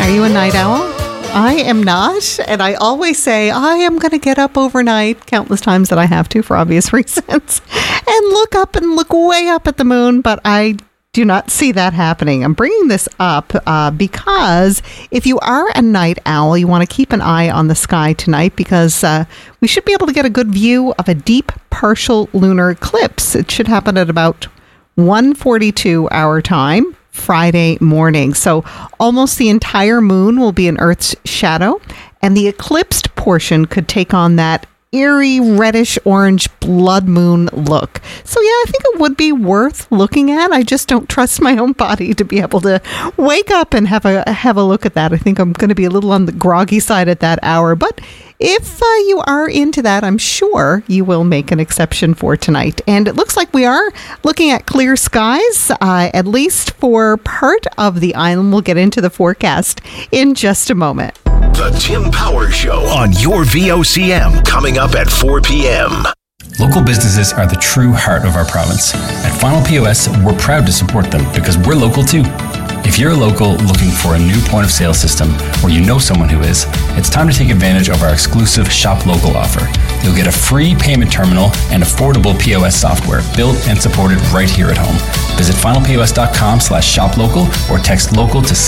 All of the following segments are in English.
Are you a night owl? I am not, and I always say I am going to get up overnight, countless times that I have to for obvious reasons, and look way up at the moon, but I do not see that happening. I'm bringing this up because if you are a night owl, you want to keep an eye on the sky tonight because we should be able to get a good view of a deep partial lunar eclipse. It should happen at about 1:42 our time, Friday morning. So almost the entire moon will be in Earth's shadow, and the eclipsed portion could take on that eerie reddish orange blood moon look. So yeah, I think it would be worth looking at. I just don't trust my own body to be able to wake up and have a look at that. I think I'm going to be a little on the groggy side at that hour, but if you are into that, I'm sure you will make an exception for tonight. And it looks like we are looking at clear skies, at least for part of the island. We'll get into the forecast in just a moment. The Tim Power Show on your VOCM, coming up at 4 p.m. Local businesses are the true heart of our province. At Final POS, we're proud to support them because we're local too. If you're a local looking for a new point of sale system or you know someone who is, it's time to take advantage of our exclusive Shop Local offer. You'll get a free payment terminal and affordable POS software built and supported right here at home. Visit finalpos.com/shoplocal or text local to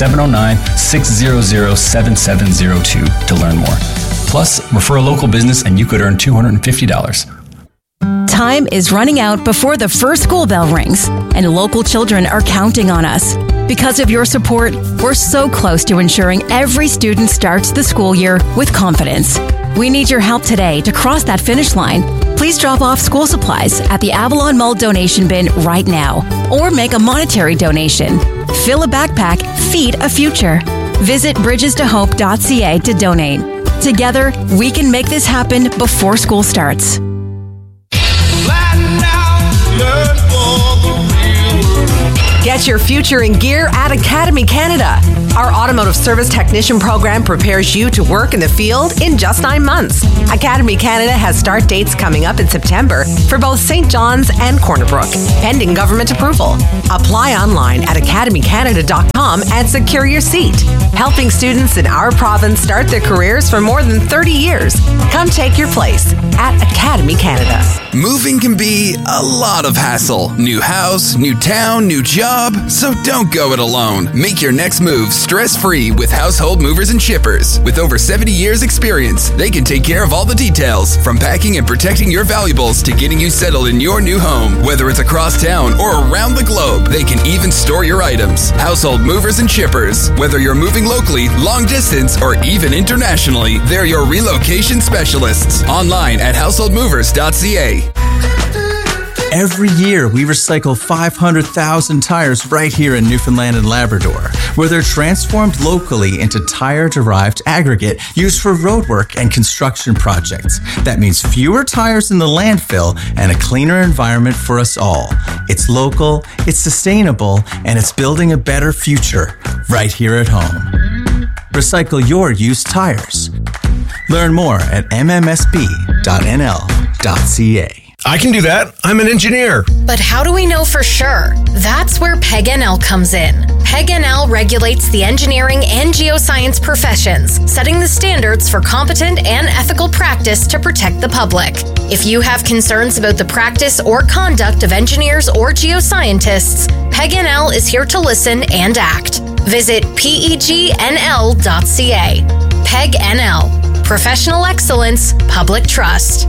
709-600-7702 to learn more. Plus, refer a local business and you could earn $250. Time is running out before the first school bell rings, and local children are counting on us. Because of your support, we're so close to ensuring every student starts the school year with confidence. We need your help today to cross that finish line. Please drop off school supplies at the Avalon Mall donation bin right now, or make a monetary donation. Fill a backpack, feed a future. Visit bridgestohope.ca to donate. Together, we can make this happen before school starts. Get your future in gear at Academy Canada. Our automotive service technician program prepares you to work in the field in just 9 months. Academy Canada has start dates coming up in September for both St. John's and Corner Brook, pending government approval. Apply online at academycanada.com and secure your seat. Helping students in our province start their careers for more than 30 years. Come take your place at Academy Canada. Moving can be a lot of hassle. New house, new town, new job. So don't go it alone. Make your next move stress-free with Household Movers and Shippers. With over 70 years experience, they can take care of all the details, from packing and protecting your valuables to getting you settled in your new home. Whether it's across town or around the globe, they can even store your items. Household Movers and Shippers. Whether you're moving locally, long distance, or even internationally, they're your relocation specialists. Online at householdmovers.ca. Every year, we recycle 500,000 tires right here in Newfoundland and Labrador, where they're transformed locally into tire-derived aggregate used for roadwork and construction projects. That means fewer tires in the landfill and a cleaner environment for us all. It's local, it's sustainable, and it's building a better future right here at home. Recycle your used tires. Learn more at mmsb.nl.ca. I can do that. I'm an engineer. But how do we know for sure? That's where PEG-NL comes in. PEG-NL regulates the engineering and geoscience professions, setting the standards for competent and ethical practice to protect the public. If you have concerns about the practice or conduct of engineers or geoscientists, PEG-NL is here to listen and act. Visit pegnl.ca. PEG-NL. Professional excellence, public trust.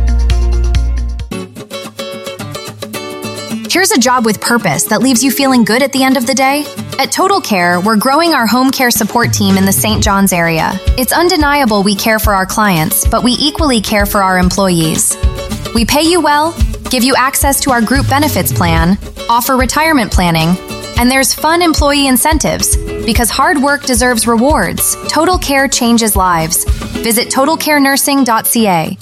Here's a job with purpose that leaves you feeling good at the end of the day. At Total Care, we're growing our home care support team in the St. John's area. It's undeniable we care for our clients, but we equally care for our employees. We pay you well, give you access to our group benefits plan, offer retirement planning, and there's fun employee incentives. Because hard work deserves rewards, Total Care changes lives. Visit totalcarenursing.ca.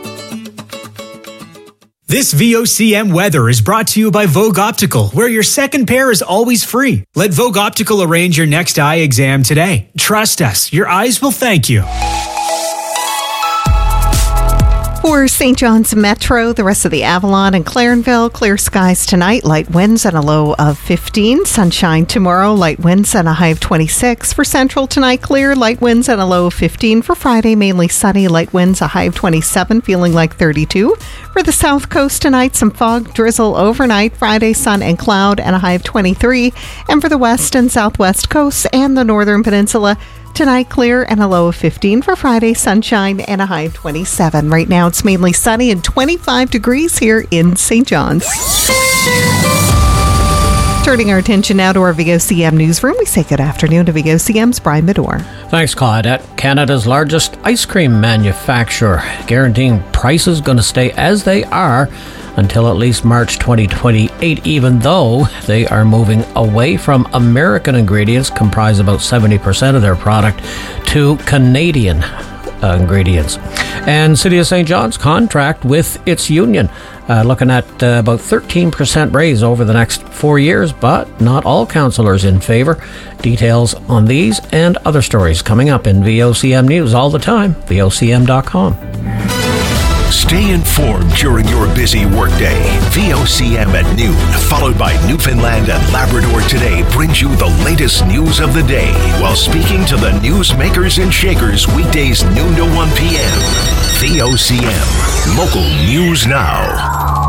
This VOCM weather is brought to you by Vogue Optical, where your second pair is always free. Let Vogue Optical arrange your next eye exam today. Trust us, your eyes will thank you. For St. John's Metro, the rest of the Avalon and Clarenville, clear skies tonight, light winds and a low of 15. Sunshine tomorrow, light winds and a high of 26. For Central tonight, clear, light winds and a low of 15. For Friday, mainly sunny, light winds, a high of 27, feeling like 32. For the South Coast tonight, some fog, drizzle overnight. Friday, sun and cloud and a high of 23. And for the West and Southwest coasts and the Northern Peninsula, tonight, clear and a low of 15. For Friday, sunshine and a high of 27. Right now, it's mainly sunny and 25 degrees here in St. John's. Turning our attention now to our VOCM newsroom, we say good afternoon to VOCM's Brian Medor. Thanks, Claudette. Canada's largest ice cream manufacturer, guaranteeing prices going to stay as they are until at least March 2028, even though they are moving away from American ingredients, comprise about 70% of their product, to Canadian ingredients. And City of St. John's contract with its union, looking at about 13% raise over the next 4 years, but not all councillors in favour. Details on these and other stories coming up in VOCM News all the time, VOCM.com. Stay informed during your busy workday. VOCM at noon, followed by Newfoundland and Labrador Today, brings you the latest news of the day while speaking to the newsmakers and shakers weekdays noon to 1 p.m. VOCM, local news now.